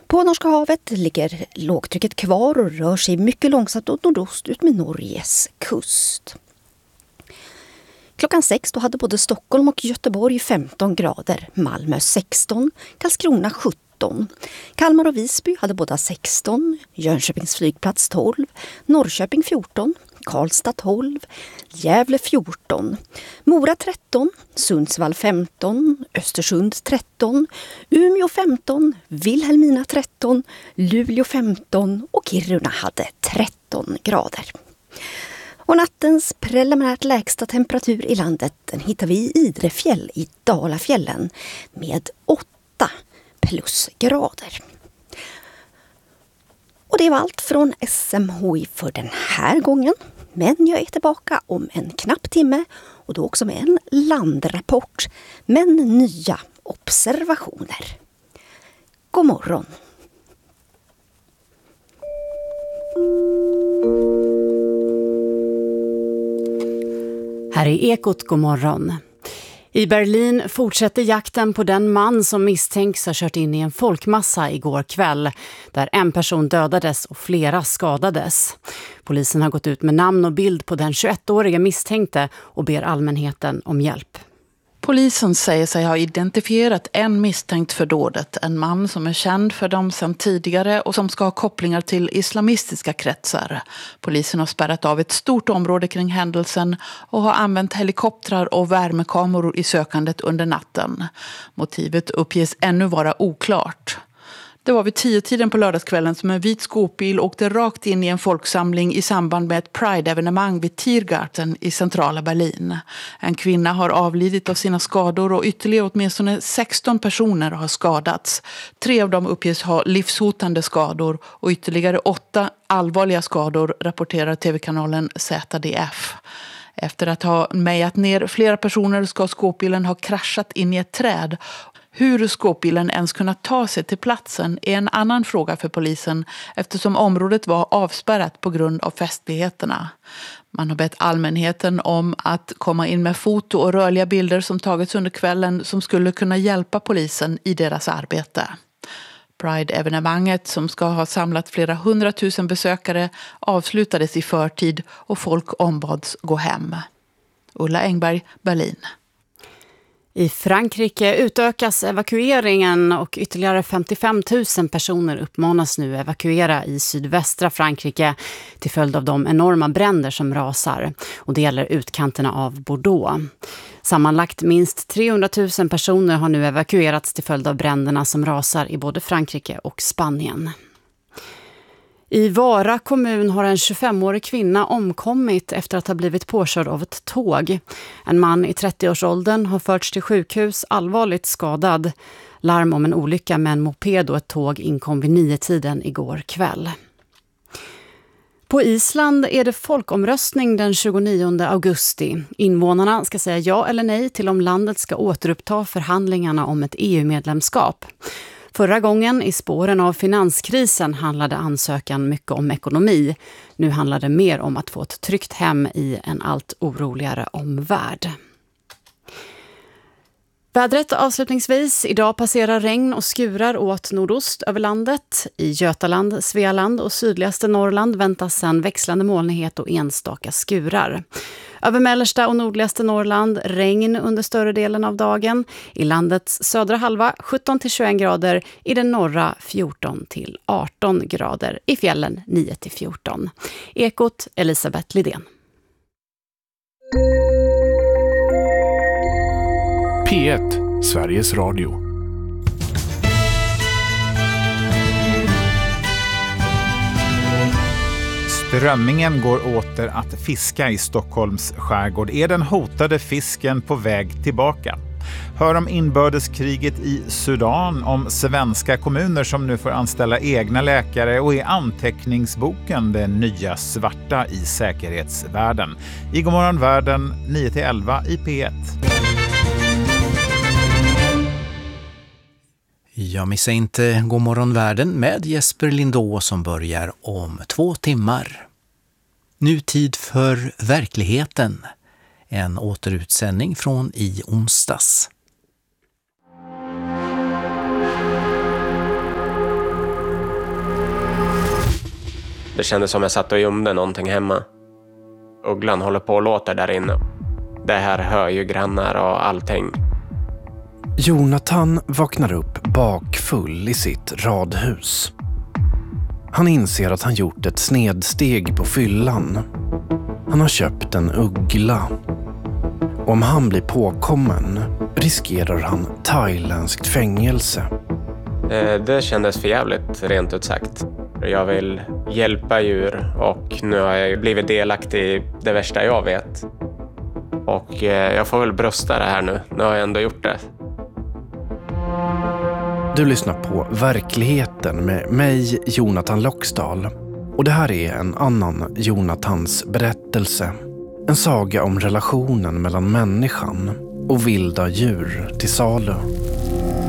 På Norska havet ligger lågtrycket kvar och rör sig mycket långsamt åt nordost ut med Norges kust. Klockan 6 då hade både Stockholm och Göteborg 15 grader, Malmö 16, Karlskrona 17. Kalmar och Visby hade båda 16, Jönköpings flygplats 12, Norrköping 14, Karlstad 12, Gävle 14, Mora 13, Sundsvall 15, Östersund 13, Umeå 15, Vilhelmina 13, Luleå 15 och Kiruna hade 13 grader. Och nattens preliminärt lägsta temperatur i landet den hittar vi i Idrefjäll i Dalafjällen med 8 plusgrader. Och det var allt från SMHI för den här gången. Men jag är tillbaka om en knapp timme och då också med en landrapport men nya observationer. God morgon! Här är Ekot, god morgon. I Berlin fortsätter jakten på den man som misstänks ha kört in i en folkmassa igår kväll, där en person dödades och flera skadades. Polisen har gått ut med namn och bild på den 21-åriga misstänkte och ber allmänheten om hjälp. Polisen säger sig ha identifierat en misstänkt för dådet, en man som är känd för dem sedan tidigare och som ska ha kopplingar till islamistiska kretsar. Polisen har spärrat av ett stort område kring händelsen och har använt helikoptrar och värmekameror i sökandet under natten. Motivet uppges ännu vara oklart. Det var vid 10-tiden på lördagskvällen som en vit skåpbil åkte rakt in i en folksamling i samband med ett Pride-evenemang vid Tiergarten i centrala Berlin. En kvinna har avlidit av sina skador och ytterligare åtminstone 16 personer har skadats. 3 av dem uppges ha livshotande skador och ytterligare 8 allvarliga skador, rapporterar tv-kanalen ZDF. Efter att ha mejat ner flera personer ska skåpbilen ha kraschat in i ett träd. Hur skåpbilen ens kunnat ta sig till platsen är en annan fråga för polisen eftersom området var avspärrat på grund av festligheterna. Man har bett allmänheten om att komma in med foto och rörliga bilder som tagits under kvällen som skulle kunna hjälpa polisen i deras arbete. Pride-evenemanget som ska ha samlat flera 100 000 besökare avslutades i förtid och folk ombads gå hem. Ulla Engberg, Berlin. I Frankrike utökas evakueringen och ytterligare 55 000 personer uppmanas nu evakuera i sydvästra Frankrike till följd av de enorma bränder som rasar. Och det gäller utkanterna av Bordeaux. Sammanlagt minst 300 000 personer har nu evakuerats till följd av bränderna som rasar i både Frankrike och Spanien. I Vara kommun har en 25-årig kvinna omkommit efter att ha blivit påkörd av ett tåg. En man i 30-årsåldern har förts till sjukhus allvarligt skadad. Larm om en olycka med en moped och ett tåg inkom vid 9-tiden igår kväll. På Island är det folkomröstning den 29 augusti. Invånarna ska säga ja eller nej till om landet ska återuppta förhandlingarna om ett EU-medlemskap. Förra gången i spåren av finanskrisen handlade ansökan mycket om ekonomi. Nu handlar det mer om att få ett tryggt hem i en allt oroligare omvärld. Vädret avslutningsvis. Idag passerar regn och skurar åt nordost över landet. I Götaland, Svealand och sydligaste Norrland väntas sedan växlande molnighet och enstaka skurar. Över mellersta och nordligaste Norrland regn under större delen av dagen. I landets södra halva 17-21 grader. I den norra 14-18 grader. I fjällen 9-14. Ekot Elisabeth Lidén. P1, Sveriges Radio. Strömmingen går åter att fiska i Stockholms skärgård. Är den hotade fisken på väg tillbaka? Hör om inbördeskriget i Sudan, om svenska kommuner som nu får anställa egna läkare och är anteckningsboken det nya svarta i säkerhetsvärlden. I Godmorgon världen 9-11 i P1. Jag missar inte Godmorgon världen med Jesper Lindå som börjar om 2 timmar. Nu tid för verkligheten. En återutsändning från i onsdags. Det kändes som jag satt och gömde någonting hemma. Ugglan håller på och låter där inne. Det här hör ju grannar och allting. Jonathan vaknar upp bakfull i sitt radhus. Han inser att han gjort ett snedsteg på fyllan. Han har köpt en uggla. Om han blir påkommen riskerar han thailändskt fängelse. Det kändes för jävligt, rent ut sagt. Jag vill hjälpa djur och nu har jag blivit delaktig i det värsta jag vet. Och jag får väl brösta det här nu. Nu har jag ändå gjort det. Du lyssnar på Verkligheten med mig, Jonathan Loxdal. Och det här är en annan Jonathans berättelse. En saga om relationen mellan människan och vilda djur till salu.